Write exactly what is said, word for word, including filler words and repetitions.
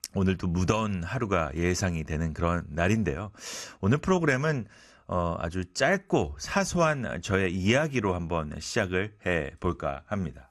오늘도 무더운 하루가 예상이 되는 그런 날인데요. 오늘 프로그램은 어, 아주 짧고 사소한 저의 이야기로 한번 시작을 해 볼까 합니다.